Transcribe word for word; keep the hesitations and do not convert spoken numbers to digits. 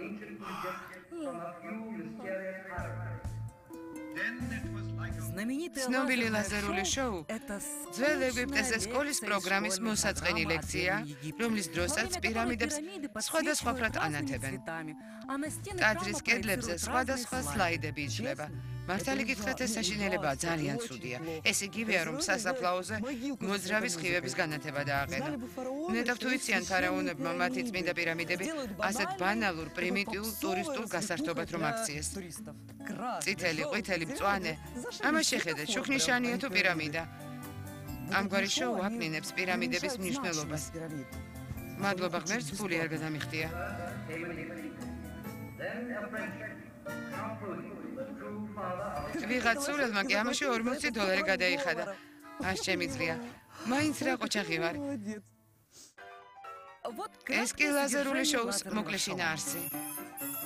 ცნობილი ლაზერული შოუ ძველ ეგვიპტეზე სკოლის პროგრამის მოსაწყენი ლექცია, რომლის დროსაც პირამიდებს სხვადასხვა ფრად ანათებენ. ტაძრის კედლებზე სხვადასხვა სლაიდები იძლება. მართალი გითხრათ, ეს საშინელებაა ძალიან ცუდია. ეს იგივეა, რომ სასაფლაოზე მოძრავი სხივების განათება დააყენა. ნეტავ თუ იციან ფარაონებმა მათი წმინდა პირამიდები ასეთ ბანალურ, პრიმიტიულ ტურისტულ გასართობად რომ აქციეს. წითელი, ყვითელი, მწვანე. ამას შეხედეთ, შუქნიშანია თუ პირამიდა. ამგვარი შოუ აკნინებს პირამიდების მნიშვნელობას. მადლობა ღმერთს, ფული არ გადამიხდია. ვიღაც სულელმა კი ამაში ორმოცი დოლარი გადაიხადა. ას შემიძლია. მაინც რა ყოჩაღი ვარ. ეს კი ლაზერული შოუს მოკლე შინაარსი.